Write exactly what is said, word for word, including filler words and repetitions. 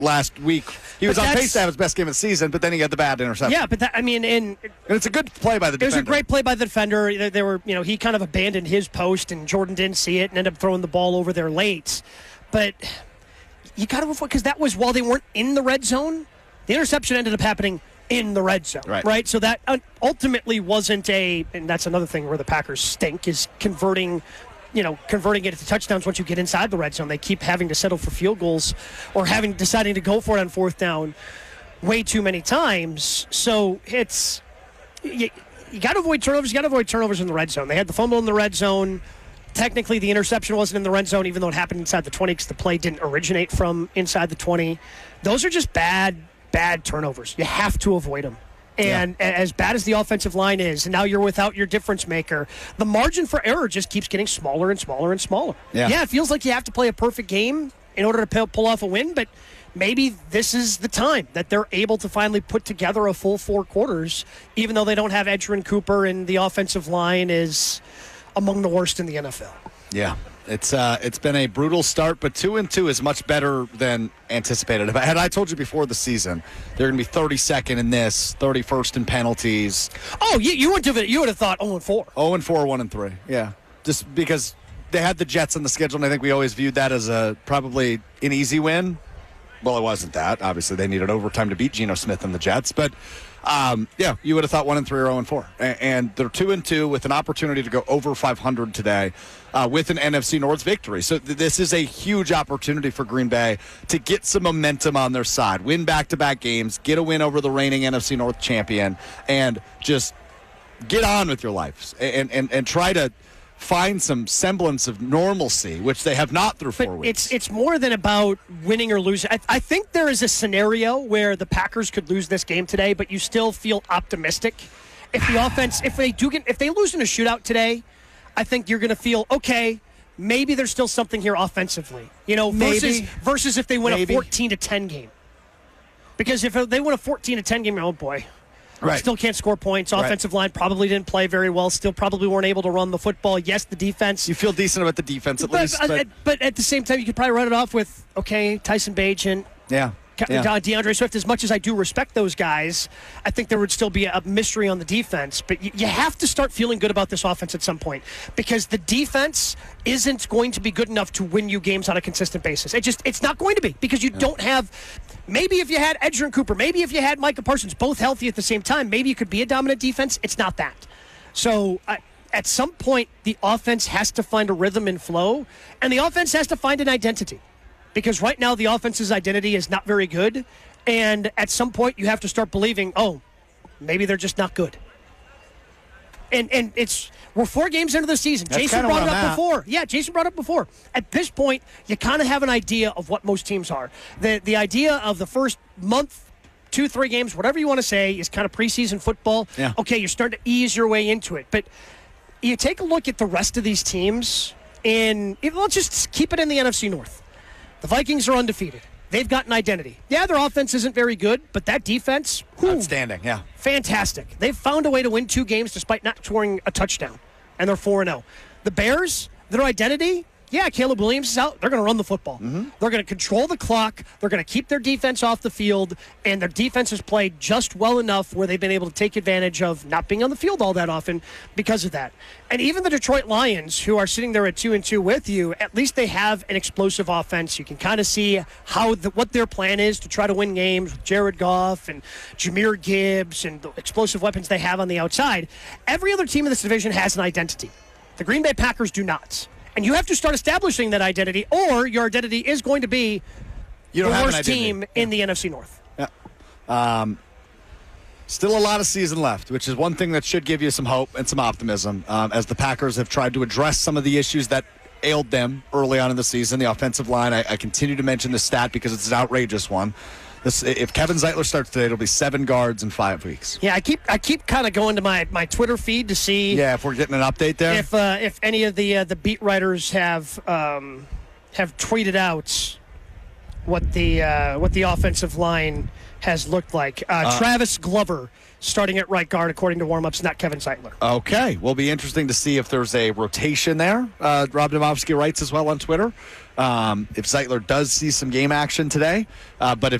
last week. He was But on that's- pace to have his best game of the season, but then he had the bad interception. Yeah, but that, I mean, in And it's a good play by the it defender. was a great play by the defender. They, they were, you know, he kind of abandoned his post, and Jordan didn't see it and ended up throwing the ball over there late. But you got to avoid, because that was while they weren't in the red zone. The interception ended up happening in the red zone, Right. right? So that ultimately wasn't a, and that's another thing where the Packers stink, is converting, you know, converting it to touchdowns once you get inside the red zone. They keep having to settle for field goals or having deciding to go for it on fourth down way too many times. So it's, you, you got to avoid turnovers. You got to avoid turnovers in the red zone. They had the fumble in the red zone. Technically, the interception wasn't in the red zone, even though it happened inside the twenty, because the play didn't originate from inside the twenty. Those are just bad, bad turnovers. You have to avoid them. And yeah. as bad as the offensive line is, and now you're without your difference maker, the margin for error just keeps getting smaller and smaller and smaller. Yeah, yeah it feels like you have to play a perfect game in order to pull off a win, but maybe this is the time that they're able to finally put together a full four quarters, even though they don't have Edgerrin Cooper and the offensive line is among the worst in the N F L. Yeah. It's uh, it's been a brutal start, but two and two is much better than anticipated. If I, had I told you before the season they're going to be thirty-second in this, thirty-first in penalties. Oh, you you would have you would have thought oh and four. Oh and four, one and three. Yeah, just because they had the Jets on the schedule, and I think we always viewed that as a probably an easy win. Well, it wasn't that. Obviously, they needed overtime to beat Geno Smith and the Jets, but. Um, yeah, you would have thought one and three or zero and four, and, and they're two and two with an opportunity to go over five hundred today, uh, with an N F C North victory. So th- this is a huge opportunity for Green Bay to get some momentum on their side, win back-to-back games, get a win over the reigning N F C North champion, and just get on with your lives and and, and try to find some semblance of normalcy, which they have not through four but weeks. It's it's more than about winning or losing. I, I think there is a scenario where the Packers could lose this game today, but you still feel optimistic. If the offense, if they do get, if they lose in a shootout today, I think you're going to feel okay. Maybe there's still something here offensively, you know, versus Maybe. versus if they win Maybe. a fourteen to ten game. Because if they win a fourteen to ten game, oh boy. Right. Still can't score points. Right. Offensive line probably didn't play very well. Still probably weren't able to run the football. Yes, the defense. You feel decent about the defense at but, least. uh, But, but at the same time, you could probably run it off with, okay, Tyson Bagent, yeah. Yeah. DeAndre Swift. As much as I do respect those guys, I think there would still be a mystery on the defense. But you, you have to start feeling good about this offense at some point, because the defense isn't going to be good enough to win you games on a consistent basis. It just it's not going to be, because you yeah. don't have. Maybe if you had Edgerrin Cooper, maybe if you had Micah Parsons, both healthy at the same time, maybe you could be a dominant defense. It's not that. So uh, at some point, the offense has to find a rhythm and flow, and the offense has to find an identity. Because right now the offense's identity is not very good, and at some point you have to start believing, oh, maybe they're just not good. And and it's we're four games into the season. That's Jason brought it up at. before. Yeah, Jason brought it up before. At this point, you kind of have an idea of what most teams are. The the idea of the first month, two, three games, whatever you want to say, is kind of preseason football. Yeah. Okay, you're starting to ease your way into it. But you take a look at the rest of these teams, and let's just keep it in the N F C North. The Vikings are undefeated. They've got an identity. Yeah, their offense isn't very good, but that defense, whew, outstanding, yeah. Fantastic. They've found a way to win two games despite not scoring a touchdown, and they're four and oh. The Bears, their identity, yeah, Caleb Williams is out. They're going to run the football. Mm-hmm. They're going to control the clock. They're going to keep their defense off the field, and their defense has played just well enough where they've been able to take advantage of not being on the field all that often because of that. And even the Detroit Lions, who are sitting there at two and two with you, at least they have an explosive offense. You can kind of see how the, what their plan is to try to win games with Jared Goff and Jahmyr Gibbs and the explosive weapons they have on the outside. Every other team in this division has an identity. The Green Bay Packers do not. And you have to start establishing that identity, or your identity is going to be you don't the have worst team yeah. in the N F C North. Yeah. Um, still a lot of season left, which is one thing that should give you some hope and some optimism, um, as the Packers have tried to address some of the issues that ailed them early on in the season. The offensive line, I, I continue to mention this stat because it's an outrageous one. This, if Kevin Zeitler starts today, it'll be seven guards in five weeks. Yeah, I keep I keep kind of going to my, my Twitter feed to see. Yeah, if we're getting an update there. If uh, if any of the uh, the beat writers have um, have tweeted out what the uh, what the offensive line has looked like. Uh, Uh, Travis Glover starting at right guard, according to warmups, not Kevin Zeitler. Okay, will be interesting to see if there's a rotation there. Uh, Rob Domofsky writes as well on Twitter. Um, if Zeitler does see some game action today, uh, but if